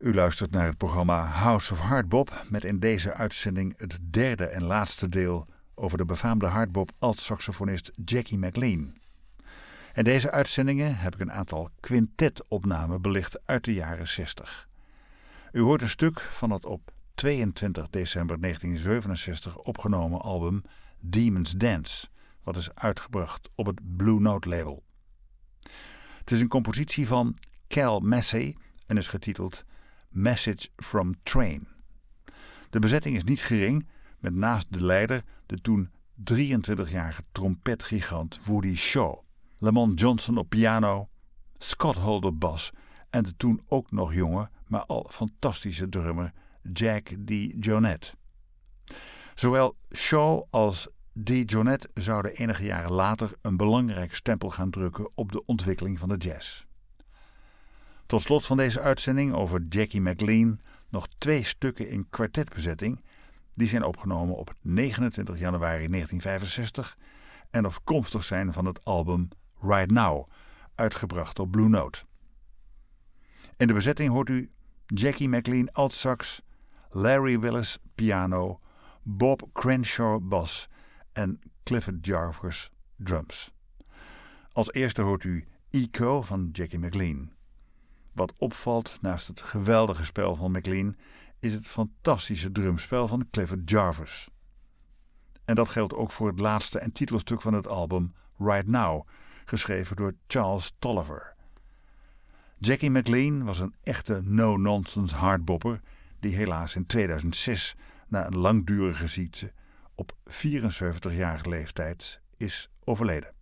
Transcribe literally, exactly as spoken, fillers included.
U luistert naar het programma House of Hardbop met in deze uitzending het derde en laatste deel over de befaamde hardbop alt-saxofonist Jackie McLean. In deze uitzendingen heb ik een aantal quintetopnamen belicht uit de jaren zestig. U hoort een stuk van het op tweeëntwintig december negentien zevenenzestig opgenomen album Demon's Dance, wat is uitgebracht op het Blue Note label. Het is een compositie van Cal Massey en is getiteld Message from Train. De bezetting is niet gering, met naast de leider de toen drieëntwintigjarige trompetgigant Woody Shaw, Lamont Johnson op piano, Scott Holder bas en de toen ook nog jonge, maar al fantastische drummer Jack DeJohnette. Zowel Shaw als DeJohnette zouden enige jaren later een belangrijk stempel gaan drukken op de ontwikkeling van de jazz. Tot slot van deze uitzending over Jackie McLean nog twee stukken in kwartetbezetting. Die zijn opgenomen op negenentwintig januari negentien vijfenzestig en afkomstig zijn van het album Right Now, uitgebracht op Blue Note. In de bezetting hoort u Jackie McLean altsax, Larry Willis piano, Bob Crenshaw bas en Clifford Jarvis drums. Als eerste hoort u Echo van Jackie McLean. Wat opvalt naast het geweldige spel van McLean is het fantastische drumspel van Clifford Jarvis. En dat geldt ook voor het laatste en titelstuk van het album Right Now, geschreven door Charles Tolliver. Jackie McLean was een echte no-nonsense hardbopper die helaas in tweeduizend zes na een langdurige ziekte op vierenzeventigjarige leeftijd is overleden.